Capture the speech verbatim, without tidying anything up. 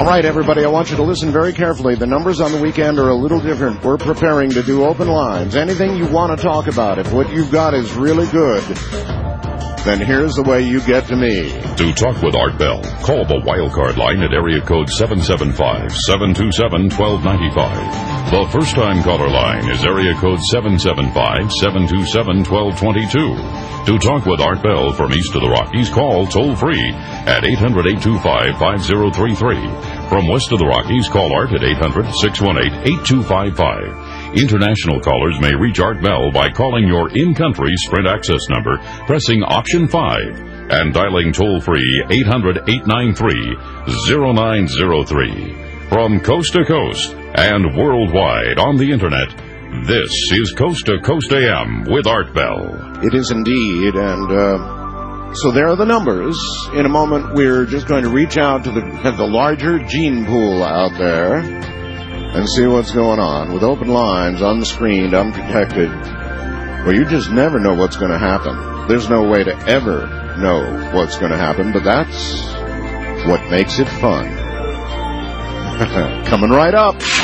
All right, everybody, I want you to listen very carefully. The numbers on the weekend are a little different. We're preparing to do open lines. Anything you want to talk about, if what you've got is really good, then here's the way you get to me. To talk with Art Bell, call the Wildcard line at area code seven seven five, seven two seven, one two nine five. The first-time caller line is area code seven seven five, seven two seven, one two two two. To talk with Art Bell from east of the Rockies, call toll-free at eight hundred, eight two five, five zero three three. From west of the Rockies, call Art at eight hundred, six one eight, eight two five five. International callers may reach Art Bell by calling your in-country Sprint access number, pressing option five, and dialing toll-free eight hundred, eight nine three, zero nine zero three. From coast to coast and worldwide on the Internet, this is Coast to Coast A M with Art Bell. It is indeed, and uh, so there are the numbers. In a moment, we're just going to reach out to the, the larger gene pool out there and see what's going on. With open lines, unscreened, unprotected, well, you just never know what's going to happen. There's no way to ever know what's going to happen, but that's what makes it fun. Coming right up.